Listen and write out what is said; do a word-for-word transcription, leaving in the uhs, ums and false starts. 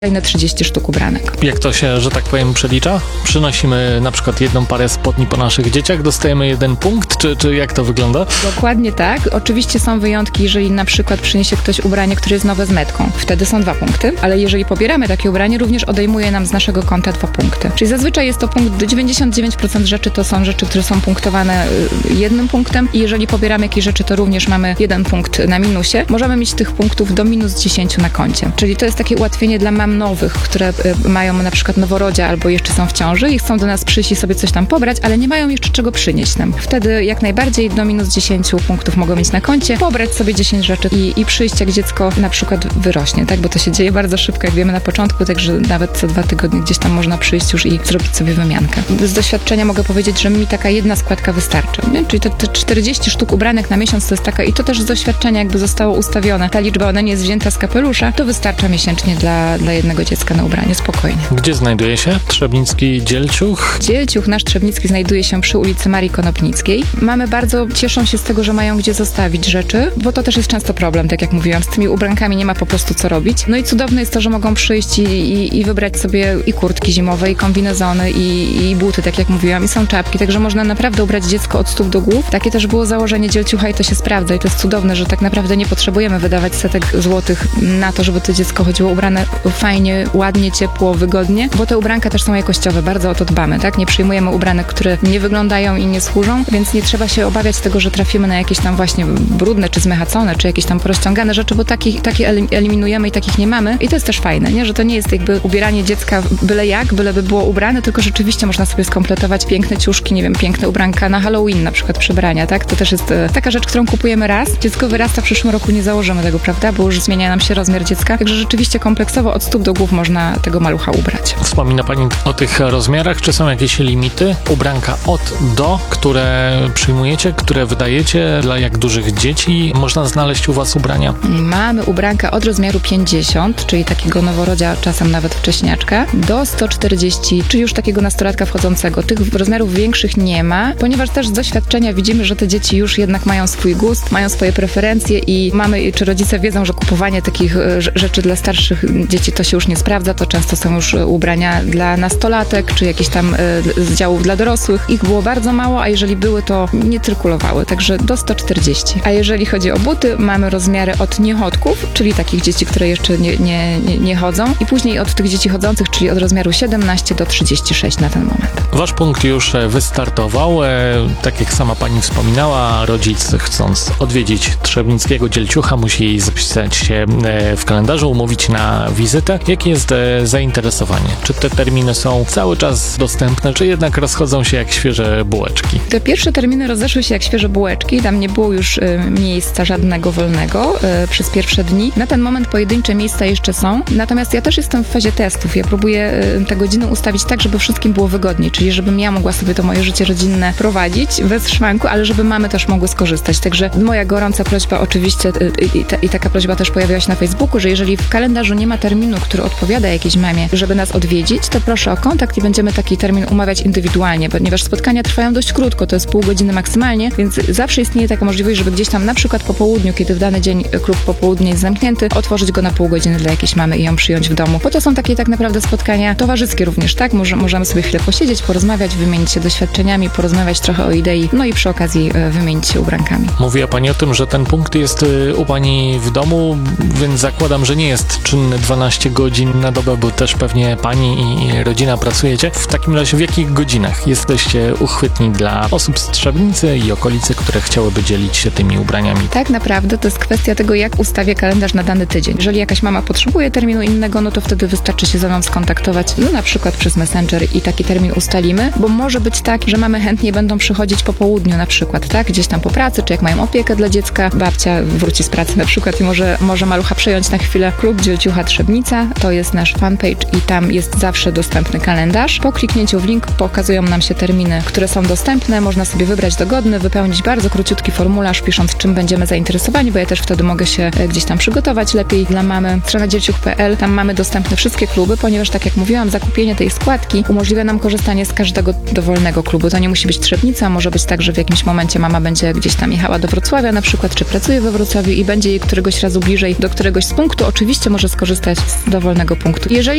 na trzydzieści sztuk ubranek. Jak to się, że tak powiem, przelicza? Przynosimy na przykład jedną parę spodni po naszych dzieciach, dostajemy jeden punkt, czy, czy jak to wygląda? Dokładnie tak. Oczywiście są wyjątki, jeżeli na przykład przyniesie ktoś ubranie, które jest nowe z metką. Wtedy są dwa punkty, ale jeżeli pobieramy takie ubranie, również odejmuje nam z naszego konta dwa punkty. Czyli zazwyczaj jest to punkt, dziewięćdziesiąt dziewięć procent rzeczy to są rzeczy, które są punktowane jednym punktem i jeżeli pobieramy jakieś rzeczy, to również mamy jeden punkt na minusie. Możemy mieć tych punktów do minus dziesięć na koncie. Czyli to jest takie ułatwienie dla mam nowych, które mają na przykład noworodzia albo jeszcze są w ciąży i chcą do nas przyjść i sobie coś tam pobrać, ale nie mają jeszcze czego przynieść nam. Wtedy jak najbardziej do minus dziesięć punktów mogą mieć na koncie, pobrać sobie dziesięć rzeczy i, i przyjść jak dziecko na przykład wyrośnie, tak? Bo to się dzieje bardzo szybko, jak wiemy na początku, także nawet co dwa tygodnie gdzieś tam można przyjść już i zrobić sobie wymiankę. Z doświadczenia mogę powiedzieć, że mi taka jedna składka wystarczy, nie? Czyli te, te czterdzieści sztuk ubranek na miesiąc to jest taka, i to też z doświadczenia jakby zostało ustawione. Ta liczba, ona nie jest wzięta z kapelusza, to wystarcza miesięcznie dla, dla jednego dziecka na ubranie, spokojnie. Gdzie znajduje się Trzebnicki Dzielciuch? Dzielciuch nasz Trzebnicki znajduje się przy ulicy Marii Konopnickiej. Mamy bardzo, cieszą się z tego, że mają gdzie zostawić rzeczy, bo to też jest często problem, tak jak mówiłam, z tymi ubrankami nie ma po prostu co robić. No i cudowne jest to, że mogą przyjść i, i, i wybrać sobie i kurtki zimowe, i kombinezony, i, i buty, tak jak mówiłam, i są czapki, także można naprawdę ubrać dziecko od stóp do głów. Takie też było założenie Dzielciucha i to się sprawdza i to jest cudowne, że tak naprawdę nie potrzebujemy wydawać setek złotych na to, żeby to dziecko chodziło ubrane fajnie, ładnie, ciepło, wygodnie, bo te ubranka też są jakościowe, bardzo o to dbamy, tak? Nie przyjmujemy ubranek, które nie wyglądają i nie służą, więc nie trzeba się obawiać tego, że trafimy na jakieś tam właśnie brudne, czy zmechacone, czy jakieś tam porozciągane rzeczy, bo takich, takie eliminujemy i takich nie mamy i to jest też fajne, nie? Że to nie jest jakby ubieranie dziecka byle jak, byleby było ubrane, tylko rzeczywiście można sobie skompletować piękne ciuszki, nie wiem, piękne ubranka na Halloween, na przykład przebrania, tak? To też jest e, taka rzecz, którą kupujemy raz, dziecko wyrasta, w przyszłym roku nie założymy tego, prawda? Bo już zmienia nam się rozmiar dziecka, także rzeczywiście kompleksowo od stóp do głów można tego malucha ubrać. Wspomina Pani o tych rozmiarach, czy są jakieś limity? Ubranka od do, które przyjmujecie, które wydajecie, dla jak dużych dzieci można znaleźć u Was ubrania? Mamy ubranka od rozmiaru pięćdziesiąt, czyli takiego noworodzia, czasem nawet wcześniaczka, do sto czterdzieści, czyli już takiego nastolatka wchodzącego. Tych rozmiarów większych nie ma, ponieważ też z doświadczenia widzimy, że te dzieci już jednak mają swój gust, mają swoje preferencje i mamy, czy rodzice wiedzą, że kupowanie takich rzeczy dla starszych dzieci to się już nie sprawdza, to często są już ubrania dla nastolatek, czy jakieś tam z działów dla dorosłych. Ich było bardzo mało, a jeżeli były, to nie cyrkulowały, także do sto czterdzieści. A jeżeli chodzi o buty, mamy rozmiary od niechodków, czyli takich dzieci, które jeszcze nie, nie, nie, nie chodzą i później od tych dzieci chodzących, czyli od rozmiaru siedemnaście do trzydziestu sześciu na ten moment. Wasz punkt już wystartował. Tak jak sama Pani wspominała, rodzic chcąc odwiedzić Trzebnickiego Dzielciucha musi zapisać się w kalendarzu, umówić na wizytę. Jakie jest zainteresowanie? Czy te terminy są cały czas dostępne, czy jednak rozchodzą się jak świeże bułeczki? Te pierwsze terminy rozeszły się jak świeże bułeczki. Tam nie było już y, miejsca żadnego wolnego y, przez pierwsze dni. Na ten moment pojedyncze miejsca jeszcze są. Natomiast ja też jestem w fazie testów. Ja próbuję y, te godziny ustawić tak, żeby wszystkim było wygodniej. Czyli żebym ja mogła sobie to moje życie rodzinne prowadzić bez szwanku, ale żeby mamy też mogły skorzystać. Także moja gorąca prośba oczywiście y, i, ta, i taka prośba też pojawiła się na Facebooku, że jeżeli w kalendarzu nie ma terminu, który odpowiada jakiejś mamie, żeby nas odwiedzić, to proszę o kontakt i będziemy taki termin umawiać indywidualnie, ponieważ spotkania trwają dość krótko, to jest pół godziny maksymalnie, więc zawsze istnieje taka możliwość, żeby gdzieś tam na przykład po południu, kiedy w dany dzień klub popołudnie jest zamknięty, otworzyć go na pół godziny dla jakiejś mamy i ją przyjąć w domu. Bo to są takie tak naprawdę spotkania towarzyskie również, tak? Może, możemy sobie chwilę posiedzieć, porozmawiać, wymienić się doświadczeniami, porozmawiać trochę o idei, no i przy okazji wymienić się ubrankami. Mówiła Pani o tym, że ten punkt jest u Pani w domu, więc zakładam, że nie jest czynny dwanaście godzin na dobę, bo też pewnie Pani i rodzina pracujecie. W takim razie w jakich godzinach jesteście uchwytni dla osób z Trzebnicy i okolicy, które chciałyby dzielić się tymi ubraniami? Tak naprawdę to jest kwestia tego, jak ustawię kalendarz na dany tydzień. Jeżeli jakaś mama potrzebuje terminu innego, no to wtedy wystarczy się ze mną skontaktować, no na przykład przez Messenger i taki termin ustalimy, bo może być tak, że mamy chętnie będą przychodzić po południu na przykład, tak? Gdzieś tam po pracy, czy jak mają opiekę dla dziecka, babcia wróci z pracy na przykład i może, może malucha przejąć na chwilę. Klub Dzielciucha Trzebnica, to jest nasz fanpage i tam jest zawsze dostępny kalendarz. Po kliknięciu w link pokazują nam się terminy, które są dostępne, można sobie wybrać dogodny, wypełnić bardzo króciutki formularz, pisząc czym będziemy zainteresowani, bo ja też wtedy mogę się gdzieś tam przygotować lepiej dla mamy. Strona dzielciuch kropka pe el, tam mamy dostępne wszystkie kluby, ponieważ tak jak mówiłam, zakupienie tej składki umożliwia nam korzystanie z każdego dowolnego klubu. To nie musi być Trzebnica, może być tak, że w jakimś momencie mama będzie gdzieś tam jechała do Wrocławia na przykład, czy pracuje we Wrocławiu i będzie jej któregoś razu bliżej do któregoś z punktu. Oczywiście może skorzystać z dowolnego punktu. Jeżeli